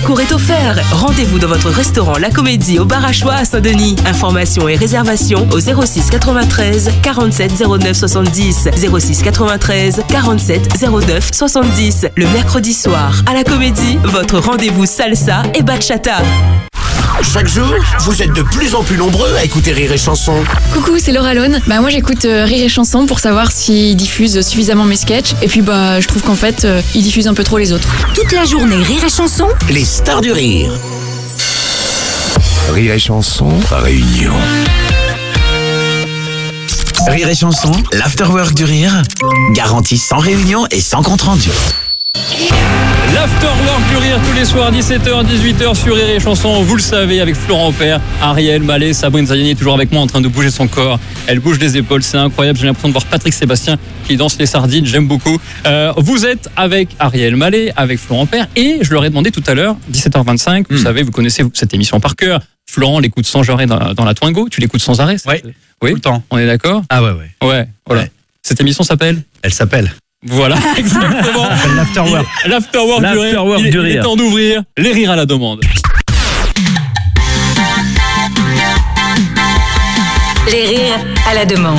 parcours est offert. Rendez-vous dans votre restaurant La Comédie au Bar à Choix à Saint-Denis. Informations et réservations au 06 93 47 09 70. 06 93 47 09 70. Le mercredi soir, à La Comédie, votre rendez-vous salsa et bachata. Chaque jour, vous êtes de plus en plus nombreux à écouter Rire et Chanson. Coucou, c'est Laura Lone. Moi j'écoute Rire et Chanson pour savoir s'ils diffusent suffisamment mes sketchs. Et puis je trouve qu'en fait, ils diffusent un peu trop les autres. Toute la journée, Rire et Chanson. Les stars du rire. Rire et Chanson, réunion. Rire et Chanson, l'afterwork du rire, garantie sans réunion et sans compte rendu. L'afterwork du rire tous les soirs 17h, 18h sur Rire et Chanson, vous le savez, avec Florent Père, Ariel Mallet, Sabrine Zayani est toujours avec moi en train de bouger son corps. Elle bouge les épaules, c'est incroyable. J'ai l'impression de voir Patrick Sébastien qui danse les sardines, j'aime beaucoup. Vous êtes avec Ariel Mallet, avec Florent Père, et je leur ai demandé tout à l'heure, 17h25, vous savez, vous connaissez cette émission par cœur. Florent l'écoute sans arrêt dans la Twingo, tu l'écoutes sans arrêt? Oui, tout le temps. On est d'accord? Ah ouais. Ouais, voilà. Ouais. Cette émission s'appelle? Elle s'appelle. Voilà, exactement. L'afterwork. L'afterwork du rire. Il est temps d'ouvrir les rires à la demande. Les rires à la demande.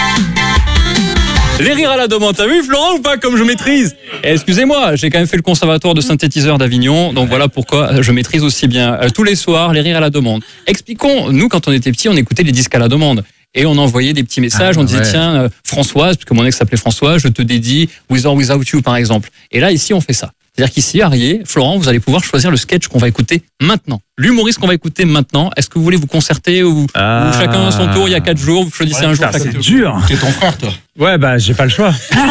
Les rires à la demande, t'as vu Florent ou pas comme je maîtrise? Excusez-moi, j'ai quand même fait le conservatoire de synthétiseur d'Avignon, donc voilà pourquoi je maîtrise aussi bien tous les soirs les rires à la demande. Expliquons, nous quand on était petits, on écoutait les disques à la demande. Et on envoyait des petits messages, on disait tiens, Françoise, puisque mon ex s'appelait Françoise, je te dédie With or Without You par exemple. Et là ici on fait ça. C'est-à-dire qu'ici, Ariel, Florent, vous allez pouvoir choisir le sketch qu'on va écouter maintenant. L'humoriste qu'on va écouter maintenant. Est-ce que vous voulez vous concerter ou chacun à son tour, il y a 4 jours, vous choisissez un jour chacun? C'est dur. C'est ton frère, toi. Ouais, j'ai pas le choix.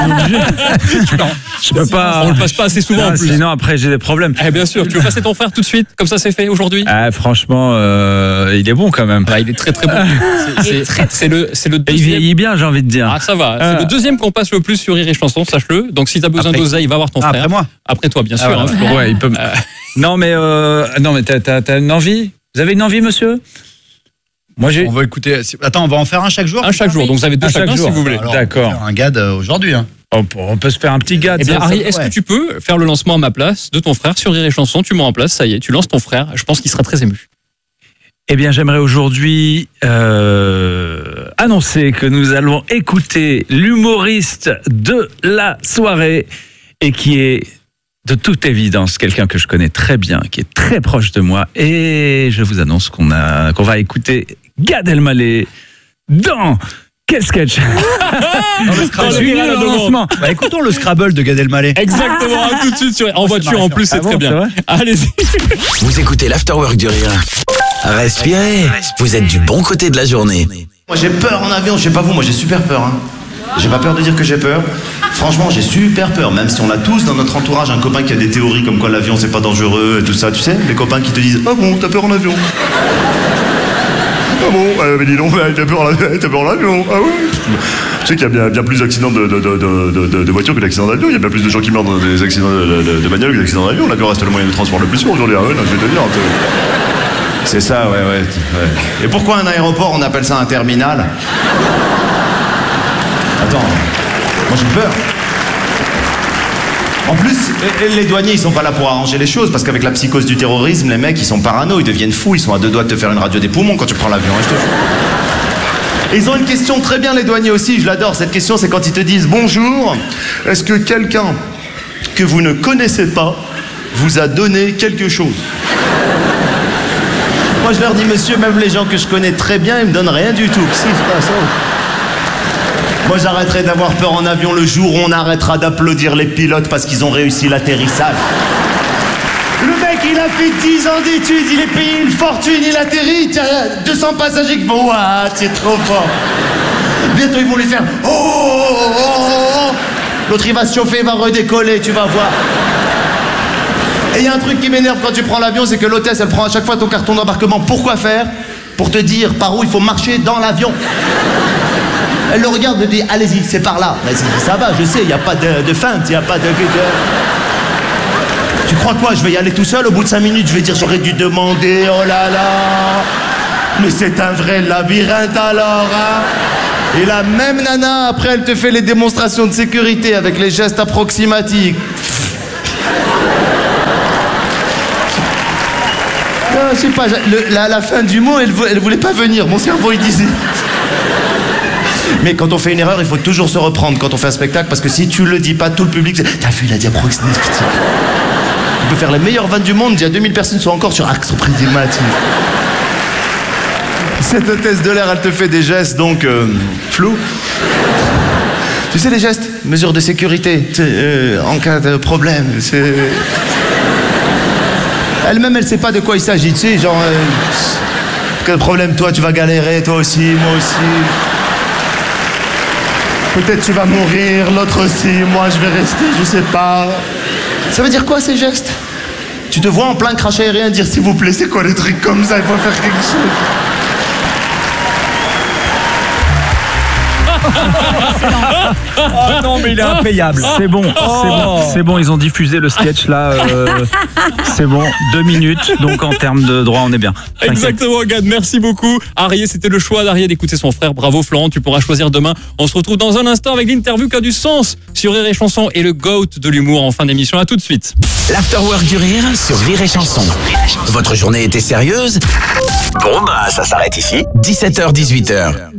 Je peux pas. On le passe pas assez souvent en plus. Sinon, après, j'ai des problèmes. Bien sûr, tu veux passer ton frère tout de suite, comme ça c'est fait aujourd'hui? Franchement, il est bon quand même. Il est très très bon. C'est le deuxième. Il vieillit bien, j'ai envie de dire. Ah, ça va. C'est le deuxième qu'on passe le plus sur Rire et Chanson, sache-le. Donc si t'as besoin d'oseille, va voir ton frère. Après moi. Après toi, bien sûr. Ouais, il peut. Non, mais t'as une envie? Vous avez une envie, monsieur? Moi, On va écouter. Attends, on va en faire un chaque jour? Un chaque jour. Donc vous avez deux chacun si vous voulez. Alors, d'accord. On va faire un GAD aujourd'hui. Hein. On peut se faire un petit GAD. Eh bien, Harry, est-ce que tu peux faire le lancement à ma place de ton frère sur Rire et Chanson? Tu m'en remplaces, ça y est, tu lances ton frère. Je pense qu'il sera très ému. Eh bien, j'aimerais aujourd'hui annoncer que nous allons écouter l'humoriste de la soirée et qui est de toute évidence quelqu'un que je connais très bien, qui est très proche de moi. Et je vous annonce qu'on va écouter Gad Elmaleh dans quel sketch? Écoutons le Scrabble de Gad Elmaleh. Exactement, tout de suite en voiture en plus, c'est très bien. Allez-y. Vous écoutez l'afterwork du rire. Respirez, vous êtes du bon côté de la journée. Moi j'ai peur en avion, je sais pas vous, moi j'ai super peur. Hein. J'ai pas peur de dire que j'ai peur. Franchement, j'ai super peur, même si on a tous dans notre entourage un copain qui a des théories comme quoi l'avion c'est pas dangereux et tout ça, tu sais, les copains qui te disent « Ah bon, t'as peur en avion ?» Ah bon, mais dis donc, t'as peur en avion, ah ouais. Tu sais qu'il y a bien plus d'accidents de voitures que d'accidents d'avion, il y a bien plus de gens qui meurent dans des accidents de bagnole que d'accidents d'avion, l'avion reste le moyen de transport le plus sûr aujourd'hui, je vais te dire. C'est ça, ouais. Et pourquoi un aéroport, on appelle ça un terminal? Attends, moi j'ai peur. En plus, les douaniers, ils sont pas là pour arranger les choses, parce qu'avec la psychose du terrorisme, les mecs, ils sont parano, ils deviennent fous, ils sont à 2 doigts de te faire une radio des poumons quand tu prends l'avion, je te jure. Et ils ont une question très bien, les douaniers aussi, je l'adore, cette question, c'est quand ils te disent « Bonjour, est-ce que quelqu'un que vous ne connaissez pas vous a donné quelque chose ?» Moi, je leur dis « Monsieur, même les gens que je connais très bien, ils me donnent rien du tout. » Si, c'est pas ça. Moi, j'arrêterai d'avoir peur en avion le jour où on arrêtera d'applaudir les pilotes parce qu'ils ont réussi l'atterrissage. Le mec, il a fait 10 ans d'études, il est payé une fortune, il atterrit, 200 passagers qui font « Waouh, c'est trop fort !» Bientôt, ils vont lui faire « Oh !» L'autre, il va se chauffer, il va redécoller, tu vas voir. Et il y a un truc qui m'énerve quand tu prends l'avion, c'est que l'hôtesse, elle prend à chaque fois ton carton d'embarquement. Pourquoi faire? Pour te dire par où il faut marcher dans l'avion. Elle le regarde et dit « Allez-y, c'est par là. » Ça va, je sais, il n'y a pas de feinte, il n'y a pas de... Tu crois quoi? Je vais y aller tout seul, au bout de 5 minutes, je vais dire « J'aurais dû demander, oh là là. » Mais c'est un vrai labyrinthe alors, hein. Et la même nana, après, elle te fait les démonstrations de sécurité avec les gestes approximatifs. Je sais pas, la fin du mot, elle voulait pas venir. Mon cerveau, il disait. Mais quand on fait une erreur, il faut toujours se reprendre quand on fait un spectacle, parce que si tu le dis pas, tout le public, t'as vu, il a dit approximatif. On peut faire les meilleures vannes du monde, il y a 2000 personnes qui sont encore sur axe approximatif. Cette hôtesse de l'air, elle te fait des gestes, donc, flous. Tu sais, les gestes, mesures de sécurité, en cas de problème, c'est... Elle-même, elle sait pas de quoi il s'agit, tu sais, genre... quel problème, toi, tu vas galérer, toi aussi, moi aussi. Peut-être tu vas mourir, l'autre aussi, moi je vais rester, je sais pas. Ça veut dire quoi, ces gestes? Tu te vois en plein crash aérien dire s'il vous plaît, c'est quoi les trucs comme ça, il faut faire quelque chose. Oh non, mais il est impayable. C'est bon, ils ont diffusé le sketch là. C'est bon, 2 minutes. Donc en termes de droit, on est bien. T'inquiète. Exactement, Gad, merci beaucoup. Arié, c'était le choix d'Arié d'écouter son frère. Bravo Florent, tu pourras choisir demain. On se retrouve dans un instant avec l'interview qui a du sens sur Rire et Chanson et le GOAT de l'humour en fin d'émission. À tout de suite. L'Afterwork du Rire sur Rire et Chanson. Votre journée était sérieuse? Bon bah ça s'arrête ici. 17h-18h.